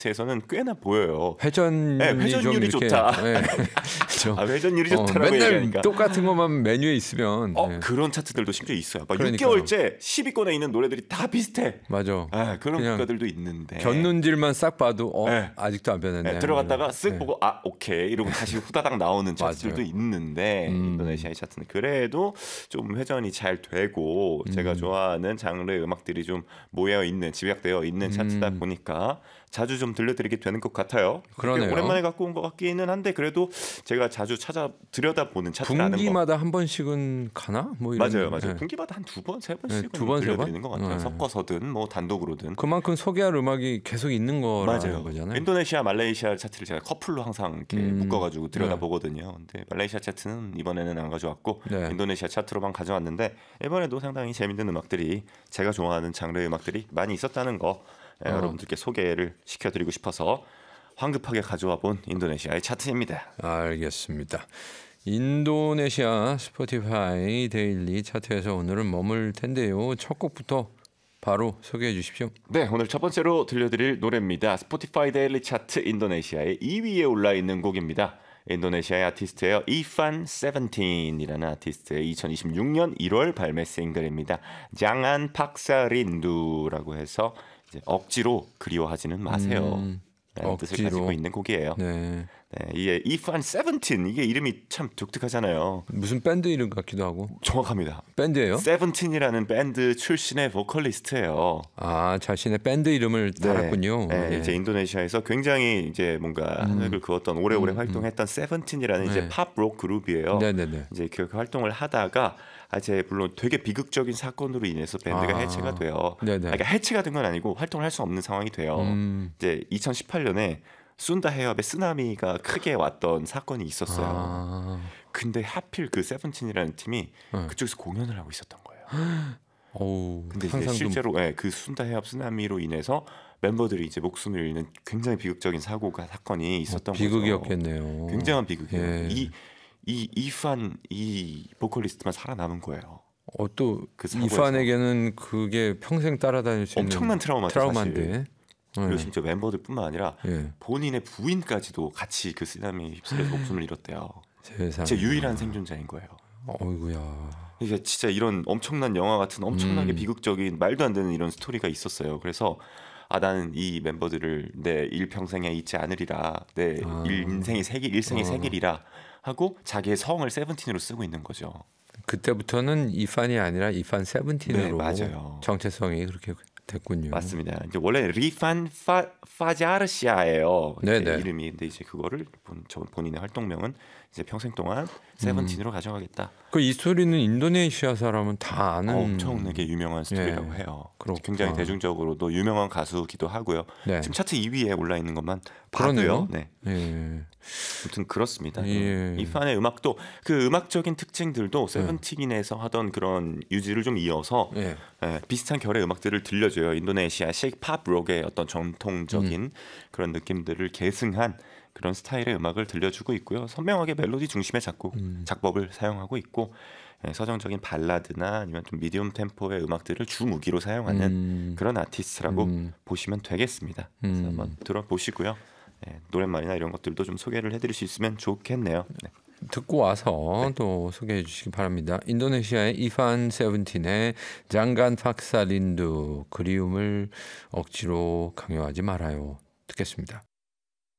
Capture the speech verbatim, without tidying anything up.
에서는 꽤나 보여요. 회전율이, 네, 회전율이 좀 좋다. 네. 아, 회전율이 어, 좋다라고 맨날 얘기하니까. 똑같은 것만 메뉴에 있으면 어, 네. 그런 차트들도 심지어 있어요. 막 그러니까요. 육 개월째 십 위권에 있는 노래들이 다 비슷해. 맞아. 아, 그런 그냥 국가들도 있는데. 견눈질만 싹 봐도 어, 네. 아직도 안 변했네. 네, 들어갔다가 쓱 네. 보고 아 오케이 이러고 다시 후다닥 나오는 차트들도 있는데 음. 인도네시아의 차트는 그래도 좀 회전이 잘 되고 음. 제가 좋아하는 장르의 음악들이 좀 모여 있는 집약되어 있는 차트다 음. 보니까 자주 좀 들려드리게 되는 것 같아요. 그러네요. 오랜만에 갖고 온 것 같기는 한데 그래도 제가 자주 찾아 들여다보는 차트라는 거. 분기마다 한 번씩은 가나? 뭐 이런. 맞아요, 맞아요. 네. 분기마다 한 두 번, 세 네, 번씩은 두 번, 세 들려드리는 번? 것 같아요. 네. 섞어서든 뭐 단독으로든. 그만큼 소개할 음악이 계속 있는 거라는 맞아요. 거잖아요. 인도네시아, 말레이시아 차트를 제가 커플로 항상 이렇게 음. 묶어가지고 들여다보거든요. 근데 말레이시아 차트는 이번에는 안 가져왔고 네. 인도네시아 차트로만 가져왔는데 이번에도 상당히 재밌는 음악들이 제가 좋아하는 장르의 음악들이 많이 있었다는 거 예, 어. 여러분들께 소개를 시켜드리고 싶어서 황급하게 가져와 본 인도네시아의 차트입니다. 알겠습니다. 인도네시아 스포티파이 데일리 차트에서 오늘은 머물 텐데요. 첫 곡부터 바로 소개해 주십시오. 네, 오늘 첫 번째로 들려드릴 노래입니다. 스포티파이 데일리 차트 인도네시아의 이 위에 올라 있는 곡입니다. 인도네시아의 아티스트예요. 이판 세븐틴이라는 아티스트의 이천이십육 년 일월 발매 싱글입니다. 장안 팍사린두라고 해서 이제 억지로 그리워하지는 마세요. 음, 라는 뜻을 억지로. 가지고 있는 곡이에요. 네. 네, 이게 이판 세븐틴 이게 이름이 참 독특하잖아요. 무슨 밴드 이름 같기도 하고. 정확합니다. 밴드예요? 세븐틴이라는 밴드 출신의 보컬리스트예요. 아, 자신의 밴드 이름을 달았군요. 네, 네, 예. 이제 인도네시아에서 굉장히 이제 뭔가 음. 한획을 그었던 오래오래 음, 활동했던 세븐틴이라는 네. 이제 팝록 그룹이에요. 네네네. 이제 그 활동을 하다가 아, 이제 물론 되게 비극적인 사건으로 인해서 밴드가 아. 해체가 돼요. 네네. 아, 그러니까 해체가 된 건 아니고 활동을 할 수 없는 상황이 돼요. 음. 이제 이천십팔 년에 순다 해협에 쓰나미가 크게 왔던 사건이 있었어요. 아. 근데 하필 그 세븐틴이라는 팀이 네. 그쪽에서 공연을 하고 있었던 거예요. 어우, 근데 이제 상상도 실제로 예, 그 순다 해협 쓰나미로 인해서 멤버들이 이제 목숨을 잃는 굉장히 비극적인 사고가 사건이 있었던 어, 거죠. 비극이었겠네요. 굉장한 비극이에요. 예. 이, 이 이판 이 보컬리스트만 살아남은 거예요. 어, 또 그 사고에서. 이판에게는 그게 평생 따라다닐 수 엄청난 있는 트라우마죠, 트라우마인데. 그리고 예. 심지어 멤버들뿐만 아니라 예. 본인의 부인까지도 같이 그 쓰나미에 휩쓸려서 목숨을 잃었대요. 세상에. 진짜 유일한 생존자인 거예요. 어이구야. 이게 진짜 이런 엄청난 영화 같은 엄청나게 음. 비극적인 말도 안 되는 이런 스토리가 있었어요. 그래서 아 나는 이 멤버들을 내 일평생에 잊지 않으리라. 내 아. 인생의 세길, 일생의 어. 세길이라 하고 자기의 성을 세븐틴으로 쓰고 있는 거죠. 그때부터는 이판이 아니라 이판 세븐틴으로 네, 맞아요. 정체성이 그렇게 됐군요. 맞습니다. 이제 원래 리판 파, 파자르시아예요. 네네. 이름이. 근데 이제 그거를 본, 저 본인의 활동명은 이제 평생 동안 세븐틴으로 가져가겠다. 그 이 스토리는 인도네시아 사람은 다 아는. 엄청나게 유명한 스토리라고 예, 해요. 그렇구나. 굉장히 대중적으로도 유명한 가수기도 하고요. 네. 지금 차트 이 위에 올라 있는 것만 그러네요. 봐도요. 네. 예. 아무튼 그렇습니다. 예. 이 판의 음악도 그 음악적인 특징들도 세븐틴에서 하던 그런 유지를 좀 이어서 예. 예, 비슷한 결의 음악들을 들려줘요. 인도네시아식 팝 록의 어떤 전통적인 음. 그런 느낌들을 계승한 그런 스타일의 음악을 들려주고 있고요. 선명하게 멜로디 중심의 작곡, 음. 작곡을 작법을 사용하고 있고 예, 서정적인 발라드나 아니면 좀 미디움 템포의 음악들을 주 무기로 사용하는 음. 그런 아티스트라고 음. 보시면 되겠습니다. 그래서 음. 한번 들어보시고요. 예, 노랫말이나 이런 것들도 좀 소개를 해드릴 수 있으면 좋겠네요. 네. 듣고 와서 또 소개해 주시기 바랍니다. 인도네시아의 이판 세븐틴의 장간 팍사린두 그리움을 억지로 강요하지 말아요. 듣겠습니다.